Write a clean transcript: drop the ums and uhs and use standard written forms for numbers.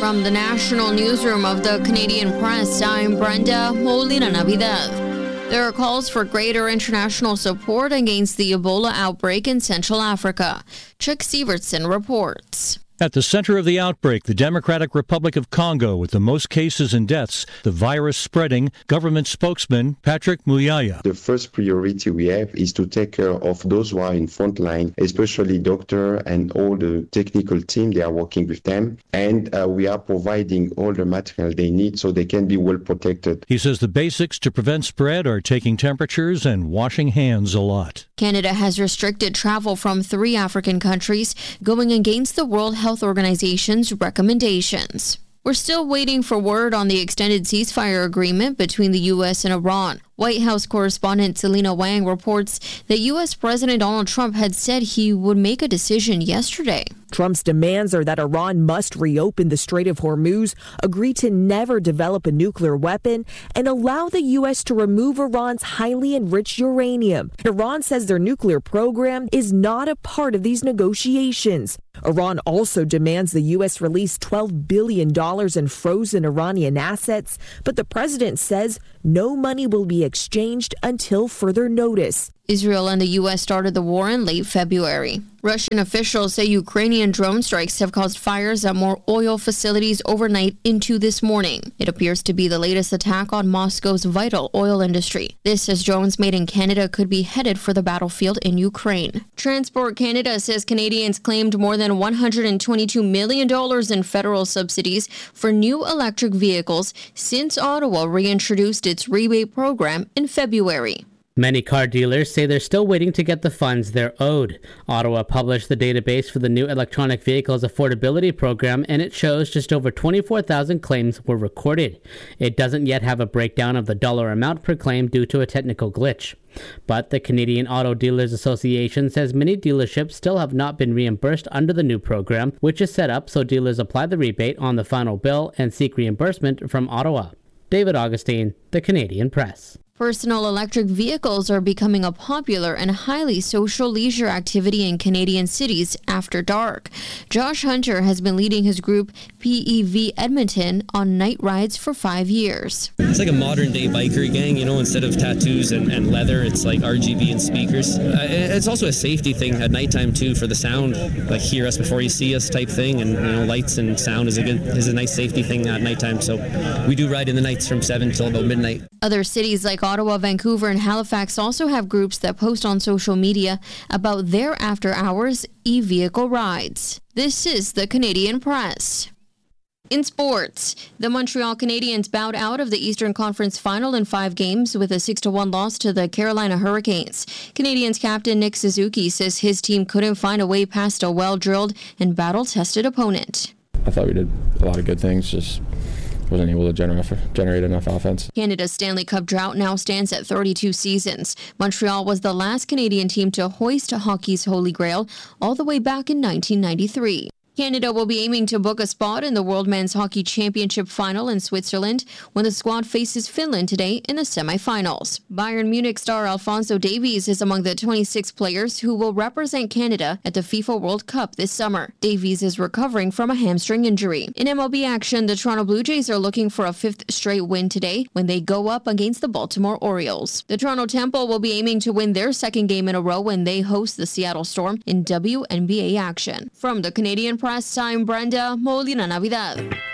From the national newsroom of the Canadian Press, I'm Brenda Molina Navidad. There are calls for greater international support against the Ebola outbreak in Central Africa. Chuck Sievertson reports. At the center of the outbreak, the Democratic Republic of Congo, with the most cases and deaths, the virus spreading, government spokesman Patrick Muyaya. The first priority we have is to take care of those who are in front line, especially doctor and all the technical team. They are working with them, and we are providing all the material they need so they can be well protected. He says the basics to prevent spread are taking temperatures and washing hands a lot. Canada has restricted travel from 3 African countries, going against the World Health Organization's recommendations. We're still waiting for word on the extended ceasefire agreement between the U.S. and Iran. White House correspondent Selena Wang reports that U.S. President Donald Trump had said he would make a decision yesterday. Trump's demands are that Iran must reopen the Strait of Hormuz, agree to never develop a nuclear weapon, and allow the U.S. to remove Iran's highly enriched uranium. Iran says their nuclear program is not a part of these negotiations. Iran also demands the U.S. release $12 billion in frozen Iranian assets, but the president says no money will be exchanged until further notice. Israel and the U.S. started the war in late February. Russian officials say Ukrainian drone strikes have caused fires at more oil facilities overnight into this morning. It appears to be the latest attack on Moscow's vital oil industry. This, as drones made in Canada, could be headed for the battlefield in Ukraine. Transport Canada says Canadians claimed more than $122 million in federal subsidies for new electric vehicles since Ottawa reintroduced its rebate program in February. Many car dealers say they're still waiting to get the funds they're owed. Ottawa published the database for the new electronic vehicles affordability program, and it shows just over 24,000 claims were recorded. It doesn't yet have a breakdown of the dollar amount per claim due to a technical glitch. But the Canadian Auto Dealers Association says many dealerships still have not been reimbursed under the new program, which is set up so dealers apply the rebate on the final bill and seek reimbursement from Ottawa. David Augustine, The Canadian Press. Personal electric vehicles are becoming a popular and highly social leisure activity in Canadian cities after dark. Josh Hunter has been leading his group PEV Edmonton on night rides for 5 years. It's like a modern day biker gang, instead of tattoos and leather, it's like RGB and speakers. It's also a safety thing at nighttime too for the sound, like hear us before you see us type thing, and lights and sound is a nice safety thing at nighttime. So we do ride in the nights from 7 till about midnight. Other cities like Ottawa, Vancouver, and Halifax also have groups that post on social media about their after-hours e-vehicle rides. This is the Canadian Press. In sports, the Montreal Canadiens bowed out of the Eastern Conference Final in 5 games with a 6-1 loss to the Carolina Hurricanes. Canadiens captain Nick Suzuki says his team couldn't find a way past a well-drilled and battle-tested opponent. I thought we did a lot of good things, just wasn't able to generate enough offense. Canada's Stanley Cup drought now stands at 32 seasons. Montreal was the last Canadian team to hoist hockey's Holy Grail all the way back in 1993. Canada will be aiming to book a spot in the World Men's Hockey Championship final in Switzerland when the squad faces Finland today in the semifinals. Bayern Munich star Alphonso Davies is among the 26 players who will represent Canada at the FIFA World Cup this summer. Davies is recovering from a hamstring injury. In MLB action, the Toronto Blue Jays are looking for a 5th straight win today when they go up against the Baltimore Orioles. The Toronto Temple will be aiming to win their 2nd game in a row when they host the Seattle Storm in WNBA action. From the Canadian Press, I'm Brenda Molina Navidad.